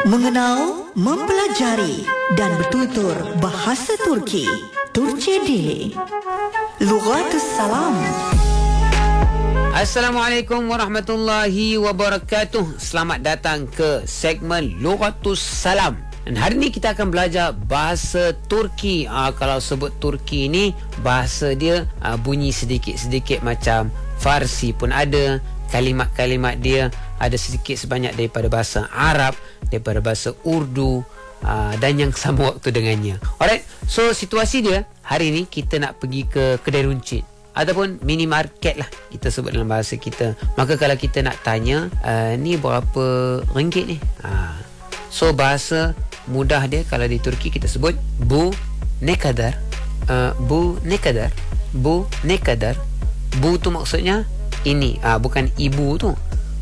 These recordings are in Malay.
Mengenal, mempelajari dan bertutur bahasa Turki. Turki Daily. Lughatus Salam. Assalamualaikum warahmatullahi wabarakatuh. Selamat datang ke segmen Lughatus Salam. Dan hari ini kita akan belajar bahasa Turki. Kalau sebut Turki ni, bahasa dia bunyi sedikit-sedikit macam Farsi pun ada. Kalimat-kalimat dia ada sedikit sebanyak daripada bahasa Arab, daripada bahasa Urdu, dan yang sama waktu dengannya. Alright, so situasi dia hari ni kita nak pergi ke kedai runcit ataupun minimarket lah kita sebut dalam bahasa kita. Maka kalau kita nak tanya, ni berapa ringgit ni? So bahasa mudah dia kalau di Turki kita sebut bu ne kadar. Bu ne kadar. Bu ne kadar. Bu tu maksudnya ini, bukan ibu tu.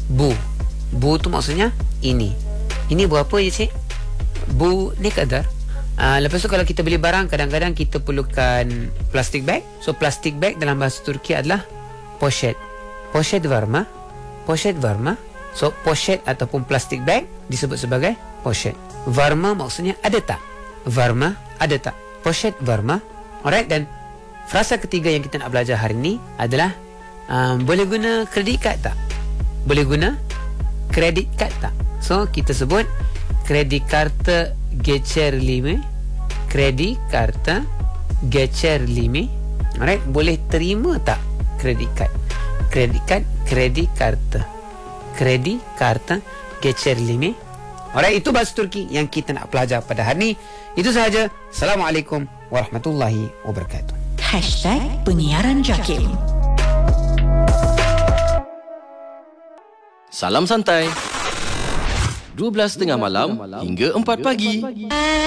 Bu tu maksudnya ini. Ini berapa je cik? Bu ne kadar. Lepas tu kalau kita beli barang, kadang-kadang kita perlukan plastic bag. So plastic bag dalam bahasa Turki adalah poşet. Poşet var mı? Poşet var mı? So poşet ataupun plastic bag disebut sebagai poşet. Var mı maksudnya ada tak? Var mı? Ada tak? Poşet var mı? Alright, dan frasa ketiga yang kita nak belajar hari ni adalah boleh guna kredit kad tak? Boleh guna kredit kad tak? So kita sebut kredi kartı geçerli mi? Kredi kartı geçerli mi? Alright, boleh terima tak kredit kad? Kredit kad, kredi kartı. Kredi kartı geçerli mi? Alright, itu bahasa Turki yang kita nak belajar pada hari ni. Itu sahaja. Assalamualaikum warahmatullahi wabarakatuh. #penyiaran Jakim. Salam santai. 12 tengah malam hingga 4 pagi.